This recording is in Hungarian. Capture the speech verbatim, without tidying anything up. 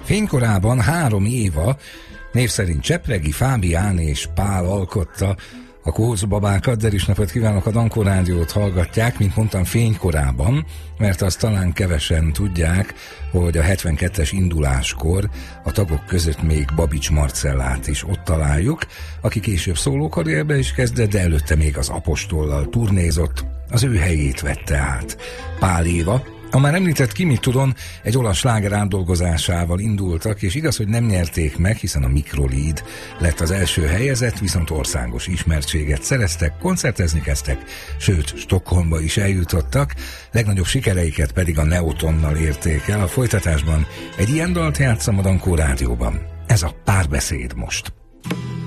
Fénykorában három éva név szerint Csepregi, Fábián és Pál alkotta a Kócbabákat, de is napot kívánok, a Dankó Rádiót hallgatják, mint mondtam, fénykorában, mert azt talán kevesen tudják, hogy a hetvenkettes induláskor a tagok között még Babics Marcellát is ott találjuk, aki később szólókarrierbe is kezdett, de előtte még az Apostollal turnézott, az ő helyét vette át Pál Éva. A már említett Ki mit tudon egy olasz sláger átdolgozásával indultak, és igaz, hogy nem nyerték meg, hiszen a Mikrolíd lett az első helyezett, viszont országos ismertséget szereztek, koncertezni kezdtek, sőt, Stockholmba is eljutottak, legnagyobb sikereiket pedig a Neotonnal érték el. A folytatásban egy ilyen dalt játszom a Dankó Rádióban. Ez a Párbeszéd most.